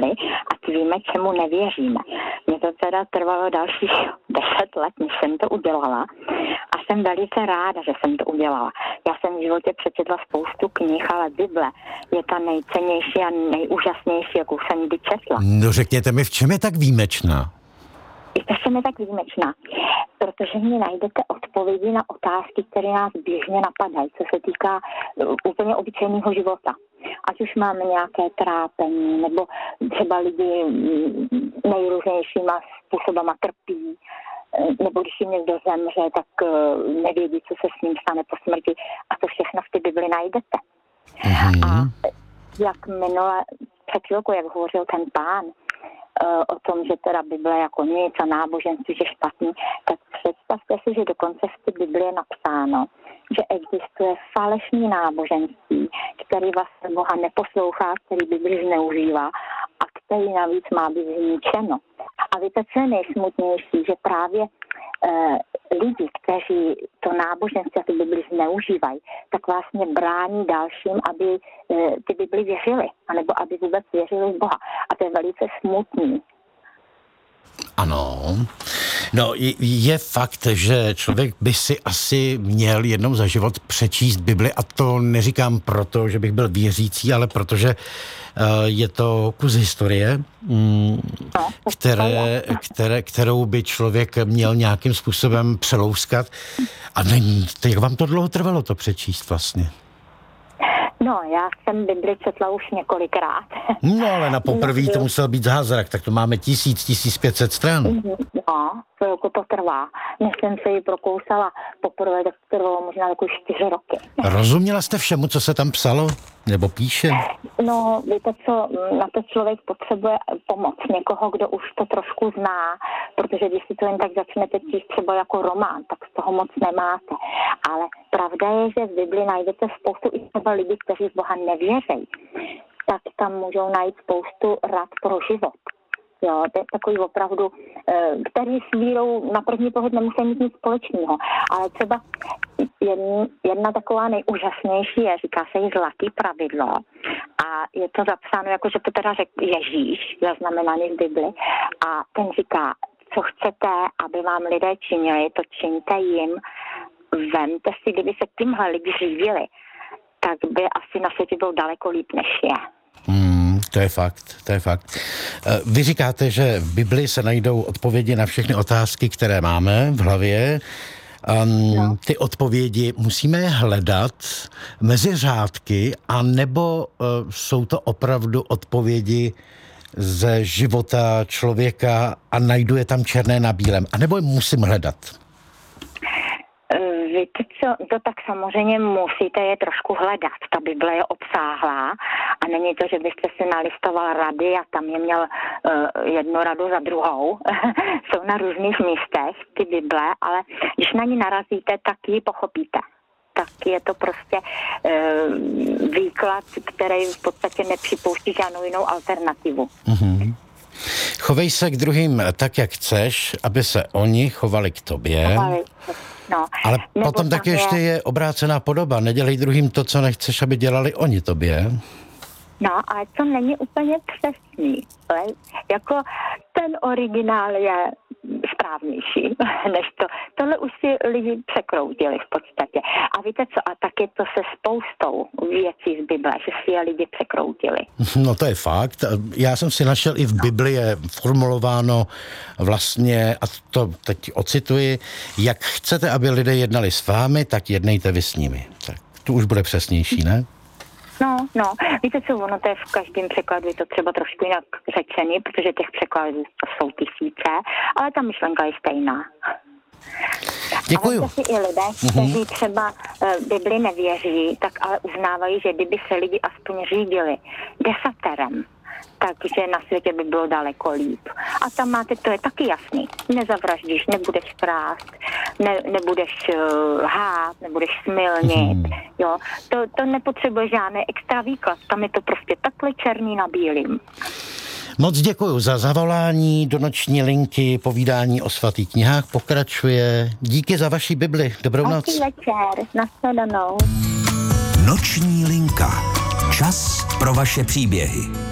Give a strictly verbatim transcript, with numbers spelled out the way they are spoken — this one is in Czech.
Bibli a víme, čemu nevěříme. Mně to teda trvalo dalších deset let, než jsem to udělala a jsem velice ráda, že jsem to udělala. Já jsem v životě přečetla spoustu knih, ale Bible je ta nejcennější a nejúžasnější, jakou jsem kdy četla. No řekněte mi, v čem je tak výjimečná? To jsem je tak výjimečná, protože v ní najdete odpovědi na otázky, které nás běžně napadají, co se týká úplně obyčejného života. Ať už máme nějaké trápení, nebo třeba lidi nejrůznějšíma způsobama trpí, nebo když jim někdo zemře, tak nevědí, co se s ním stane po smrti. A to všechno v té Bibli najdete. Mm-hmm. A jak minule, před chvilkou, jak hovořil ten pán, o tom, že teda Bible jako nic a náboženství je špatný, tak představte si, že dokonce v té Bibli je napsáno, že existuje falešný náboženství, který vlastně Boha neposlouchá, který Bibli zneužívá a který navíc má být zničeno. A víte, co je nejsmutnější, že právě eh, lidi, kteří to náboženství a ty Bibli zneužívají, tak vlastně brání dalším, aby eh, ty Bibli věřili, anebo aby vůbec věřili v Boha. A to je velice smutný. Ano. No, je fakt, že člověk by si asi měl jednou za život přečíst Bibli a to neříkám proto, že bych byl věřící, ale protože je to kus historie, které, které, kterou by člověk měl nějakým způsobem přelouskat. A není, jak vám to dlouho trvalo to přečíst vlastně? No, já jsem Bibli četla už několikrát. No, ale na poprvé to musel být zázrak, tak to máme tisíc, tisíc pět set stran. No, chvilku to trvá. Než jsem se ji prokousala poprvé, tak to trvalo možná jako čtyři roky. Rozuměla jste všemu, co se tam psalo? Nebo píše? No, víte co, na to člověk potřebuje pomoc. Někoho, kdo už to trošku zná, protože když si to jen tak začnete číst třeba jako román, tak z toho moc nemáte. Ale pravda je, že v Bibli najdete spoustu i třeba lidí, kteří v Boha nevěří. Tak tam můžou najít spoustu rad pro život. Jo, to je takový opravdu, který s vírou na první pohled nemusí mít nic společného. Ale třeba jedna, jedna taková nejúžasnější je, říká se jí zlatý pravidlo. A je to zapsáno, jako že to teda řekl Ježíš, zaznamenaný v Bibli. A ten říká, co chcete, aby vám lidé činili, to čiňte jim. Vemte si, kdyby se tímhle lidi řídili, tak by asi na světě bylo daleko líp, než je. Hmm, to je fakt, to je fakt. Vy říkáte, že v Bibli se najdou odpovědi na všechny otázky, které máme v hlavě. Um, no. Ty odpovědi musíme hledat mezi řádky, anebo uh, jsou to opravdu odpovědi ze života člověka a najdu je tam černé na bílém, anebo je musím hledat? Víte co, to tak samozřejmě musíte je trošku hledat. Ta Bible je obsáhlá a není to, že byste si nalistoval rady a tam je měl uh, jednu radu za druhou. Jsou na různých místech ty Bible, ale když na ní narazíte, tak ji pochopíte. Tak je to prostě uh, výklad, který v podstatě nepřipouští žádnou jinou alternativu. Mm-hmm. Chovej se k druhým tak, jak chceš, aby se oni chovali k tobě. Chovali. No, ale potom taky ještě je obrácená podoba. Nedělej druhým to, co nechceš, aby dělali oni tobě. No, ale to není úplně přesný. Ale jako ten originál je správnější než to. Tohle už si lidi překroutili v podstatě. A víte co, a taky to se spoustou věcí z Bible, že si je lidi překroutili. No to je fakt. Já jsem si našel i v Bibli je formulováno vlastně, a to teď ocituji, jak chcete, aby lidé jednali s vámi, tak jednejte vy s nimi. Tak to už bude přesnější, ne? No, no, víte co, ono to je v každém překladu je to třeba trošku jinak řečený, protože těch překladů jsou tisíce, ale ta myšlenka je stejná. Děkuju. Ale si i lidé, kteří třeba uh, Bibli nevěří, tak ale uznávají, že kdyby se lidi aspoň řídili desaterem, takže na světě by bylo daleko líp. A tam máte, to je taky jasný. Nezavraždíš, nebudeš krást, ne, nebudeš uh, hát, nebudeš smilnit. Hmm. Jo. To, to nepotřebuje žádný extra výklad. Tam je to prostě takhle černý na bílým. Moc děkuju za zavolání do noční linky. Povídání o svatých knihách pokračuje. Díky za vaši Bibli. Dobrou noc. Hezký večer. Nashledanou. Noční linka. Čas pro vaše příběhy.